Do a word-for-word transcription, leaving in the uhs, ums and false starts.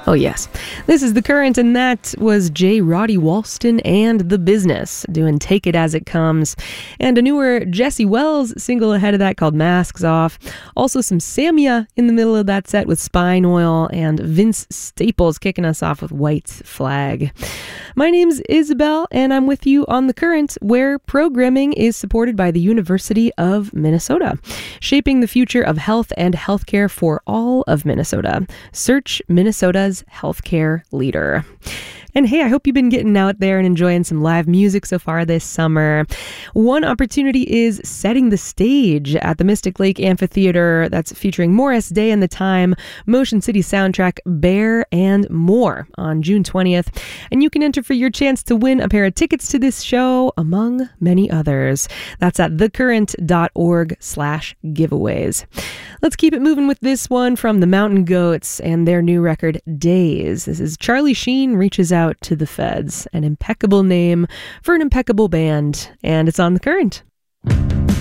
Oh, yes. This is The Current, and that was J. Roddy Walston and The Business doing Take It As It Comes. And a newer Jesse Wells single ahead of that called Masks Off. Also some Samia in the middle of that set with Spine Oil, and Vince Staples kicking us off with White Flag. My name's Isabel, and I'm with you on The Current, where programming is supported by the University of Minnesota, shaping the future of health and healthcare for all of Minnesota. Search Minnesota's healthcare leader. And hey, I hope you've been getting out there and enjoying some live music so far this summer. One opportunity is Setting the Stage at the Mystic Lake Amphitheater. That's featuring Morris Day and the Time, Motion City soundtrack, Bear, and more on June twentieth. And you can enter for your chance to win a pair of tickets to this show, among many others. That's at thecurrent.org slash giveaways. Let's keep it moving with this one from the Mountain Goats and their new record, Days. This is Charlie Sheen Reaches Out to the Feds, an impeccable name for an impeccable band, and it's on The Current.